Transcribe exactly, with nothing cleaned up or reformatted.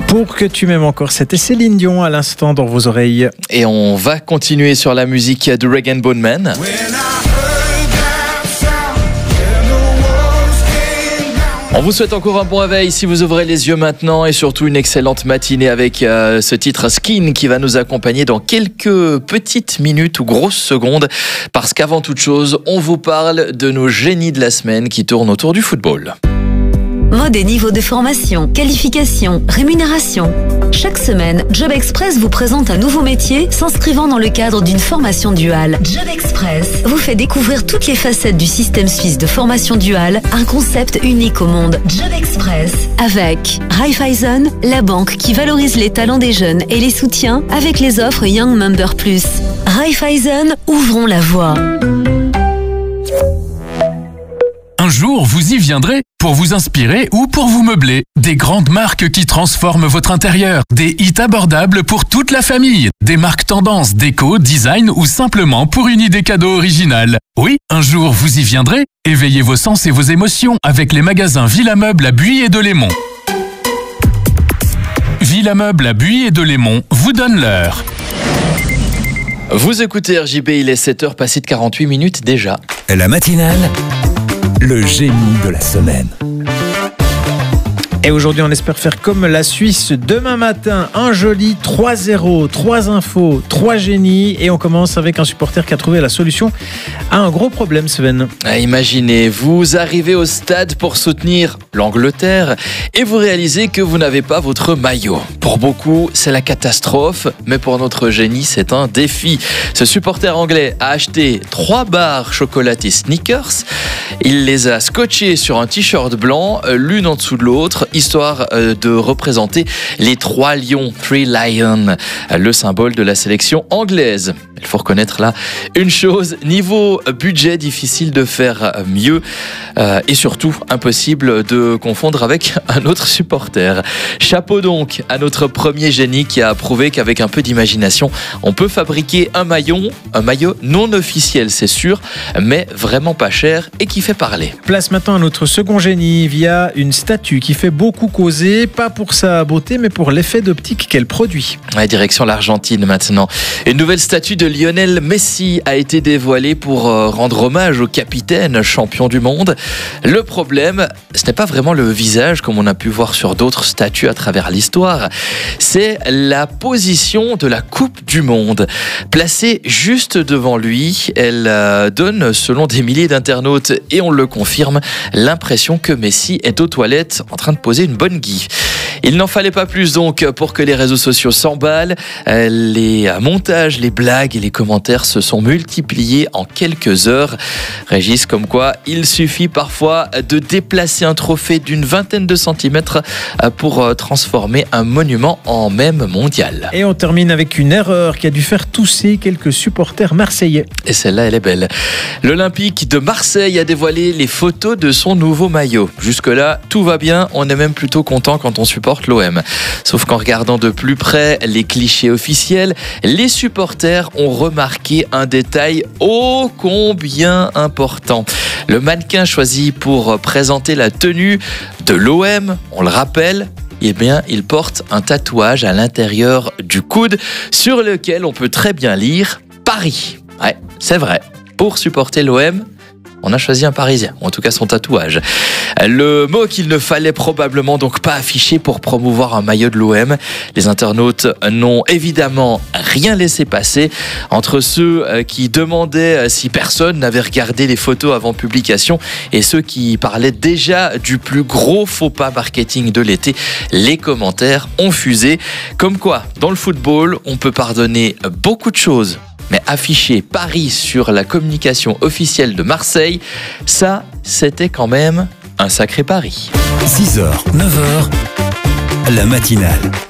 Pour que tu m'aimes encore, c'était Céline Dion à l'instant dans vos oreilles. Et on va continuer sur la musique de Rag and Bone Man. On vous souhaite encore un bon réveil si vous ouvrez les yeux maintenant et surtout une excellente matinée avec euh, ce titre Skin qui va nous accompagner dans quelques petites minutes ou grosses secondes parce qu'avant toute chose, on vous parle de nos génies de la semaine qui tournent autour du football. Mode et niveau de formation, qualification, rémunération. Chaque semaine, Job Express vous présente un nouveau métier s'inscrivant dans le cadre d'une formation duale. Job Express vous fait découvrir toutes les facettes du système suisse de formation duale, un concept unique au monde. Job Express avec Raiffeisen, la banque qui valorise les talents des jeunes et les soutient avec les offres Young Member Plus. Raiffeisen, ouvrons la voie. Un jour, vous y viendrez pour vous inspirer ou pour vous meubler. Des grandes marques qui transforment votre intérieur. Des hits abordables pour toute la famille. Des marques tendances, déco, design ou simplement pour une idée cadeau originale. Oui, un jour, vous y viendrez. Éveillez vos sens et vos émotions avec les magasins Villa Meuble à Buis et de Lémont. Villa Meuble à Buis et de Lémont vous donne l'heure. Vous écoutez R J B, il est sept heures passées de quarante-huit minutes déjà. La matinale, le génie de la semaine. Et aujourd'hui, on espère faire comme la Suisse. Demain matin, un joli trois zéro, trois infos, trois génies. Et on commence avec un supporter qui a trouvé la solution à un gros problème, Sven. Imaginez, vous arrivez au stade pour soutenir l'Angleterre et vous réalisez que vous n'avez pas votre maillot. Pour beaucoup, c'est la catastrophe, mais pour notre génie, c'est un défi. Ce supporter anglais a acheté trois barres chocolatées Snickers. Il les a scotchées sur un t-shirt blanc, l'une en dessous de l'autre, histoire de représenter les trois lions, Three Lions, le symbole de la sélection anglaise. Il faut reconnaître là une chose, niveau budget, difficile de faire mieux euh, et surtout impossible de confondre avec un autre supporter. Chapeau donc à notre premier génie qui a prouvé qu'avec un peu d'imagination, on peut fabriquer un maillot, un maillot non officiel c'est sûr, mais vraiment pas cher et qui fait parler. Place maintenant à notre second génie via une statue qui fait beaucoup causer, pas pour sa beauté mais pour l'effet d'optique qu'elle produit. Ouais, direction l'Argentine maintenant. Une nouvelle statue de Lionel Messi a été dévoilée pour rendre hommage au capitaine champion du monde. Le problème, ce n'est pas vraiment le visage comme on a pu voir sur d'autres statues à travers l'histoire, c'est la position de la Coupe du Monde. Placée juste devant lui, elle donne, selon des milliers d'internautes, et on le confirme, l'impression que Messi est aux toilettes en train de poser une bonne guille. Il n'en fallait pas plus donc pour que les réseaux sociaux s'emballent. Les montages, les blagues et les commentaires se sont multipliés en quelques heures. Régis, comme quoi il suffit parfois de déplacer un trophée d'une vingtaine de centimètres pour transformer un monument en mème mondial. Et on termine avec une erreur qui a dû faire tousser quelques supporters marseillais. Et celle-là, elle est belle. L'Olympique de Marseille a dévoilé les photos de son nouveau maillot. Jusque-là, tout va bien. On est même plutôt content quand on supporte l'O M. Sauf qu'en regardant de plus près les clichés officiels, les supporters ont remarqué un détail ô combien important. Le mannequin choisi pour présenter la tenue de l'O M, on le rappelle, eh bien, il porte un tatouage à l'intérieur du coude sur lequel on peut très bien lire Paris. Ouais, c'est vrai. Pour supporter l'O M, on a choisi un Parisien, ou en tout cas son tatouage. Le mot qu'il ne fallait probablement donc pas afficher pour promouvoir un maillot de l'O M. Les internautes n'ont évidemment rien laissé passer. Entre ceux qui demandaient si personne n'avait regardé les photos avant publication et ceux qui parlaient déjà du plus gros faux pas marketing de l'été, les commentaires ont fusé. Comme quoi, dans le football, on peut pardonner beaucoup de choses. Mais afficher Paris sur la communication officielle de Marseille, ça, c'était quand même un sacré pari. six heures, neuf heures, la matinale.